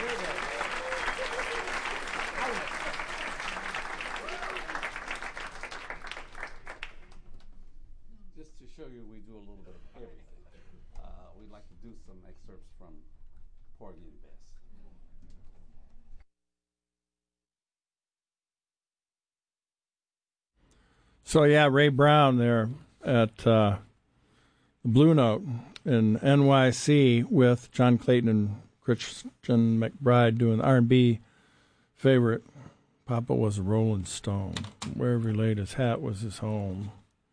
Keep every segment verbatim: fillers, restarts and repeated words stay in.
Just to show you, we do a little bit of everything. Uh, we'd like to do some excerpts from Porgy and Bess. So yeah, Ray Brown there at uh, the Blue Note in N Y C with John Clayton and Christian McBride doing R and B favorite. Papa was a Rolling Stone. Wherever he laid his hat was his home.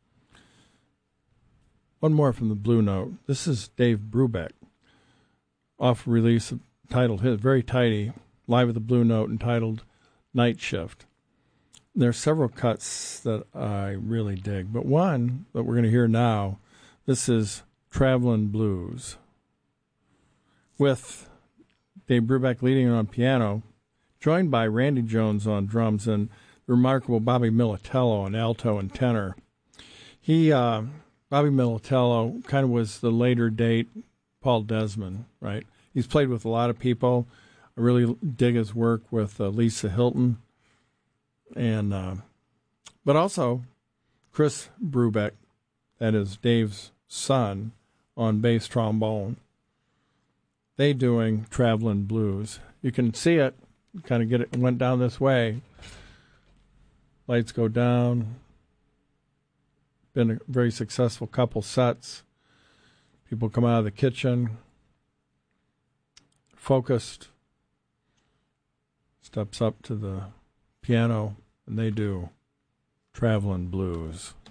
One more from the Blue Note. This is Dave Brubeck, off release titled his very tidy, live at the Blue Note entitled Night Shift. There's several cuts that I really dig, but one that we're going to hear now, this is Travelin' Blues, with Dave Brubeck leading on piano, joined by Randy Jones on drums and the remarkable Bobby Militello on alto and tenor. He, uh, Bobby Militello, kind of was the later date Paul Desmond, right? He's played with a lot of people. I really dig his work with uh, Lisa Hilton. And uh, but also Chris Brubeck, that is Dave's son, on bass trombone. They doing Travelin' Blues. You can see it, kind of get it, went down this way. Lights go down. Been a very successful couple sets. People come out of the kitchen, focused, steps up to the piano, and they do Travelin' Blues.